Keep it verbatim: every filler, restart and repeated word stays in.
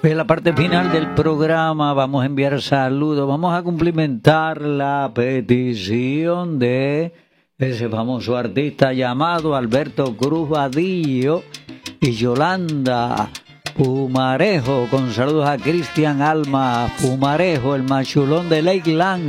En la parte final del programa vamos a enviar saludos, vamos a cumplimentar la petición de ese famoso artista llamado Alberto Cruz Vadillo y Yolanda Pumarejo, con saludos a Cristian Alma Pumarejo, el machulón de Lakeland.